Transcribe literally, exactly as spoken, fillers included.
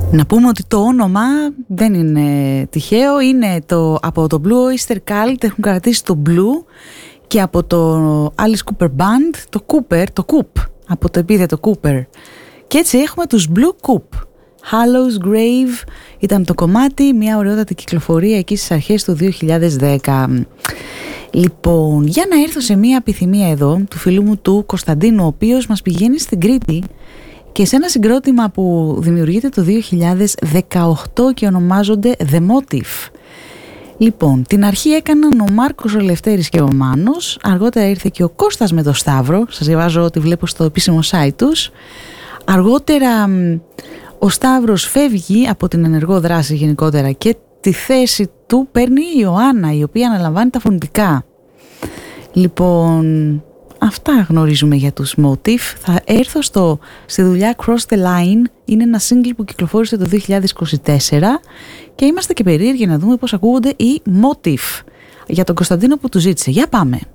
Να πούμε ότι το όνομα δεν είναι τυχαίο, είναι το, από το Blue Oyster Cult, έχουν κρατήσει το Blue, και από το Alice Cooper Band το Cooper, το Coop, από το επίθετο Cooper. Και έτσι έχουμε τους Blue Coop. Hallows Grave ήταν το κομμάτι, μια ωραιότατη κυκλοφορία εκεί στις αρχές του δύο χιλιάδες δέκα. Λοιπόν, για να έρθω σε μια επιθυμία εδώ του φίλου μου του Κωνσταντίνου, ο οποίος μας πηγαίνει στην Κρήτη και σε ένα συγκρότημα που δημιουργείται το δύο χιλιάδες δεκαοκτώ και ονομάζονται The Motif. Λοιπόν, την αρχή έκαναν ο Μάρκος, ο Λευτέρης και ο Μάνος. Αργότερα ήρθε και ο Κώστας με το Σταύρο. Σας διαβάζω ό,τι βλέπω στο επίσημο site τους. Αργότερα ο Σταύρος φεύγει από την ενεργό δράση γενικότερα και τη θέση του παίρνει η Ιωάννα, η οποία αναλαμβάνει τα φωνητικά. Λοιπόν, αυτά γνωρίζουμε για τους Motif. Θα έρθω στο, στη δουλειά Cross the Line. Είναι ένα single που κυκλοφόρησε το δύο χιλιάδες είκοσι τέσσερα και είμαστε και περίεργοι να δούμε πώς ακούγονται οι Motif. Για τον Κωνσταντίνο που του ζήτησε. Για πάμε.